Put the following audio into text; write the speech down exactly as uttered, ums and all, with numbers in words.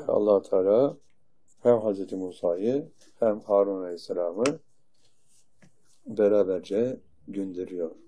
Allah Teala hem Hazreti Musa'yı hem Harun Aleyhisselam'ı beraberce gönderiyor.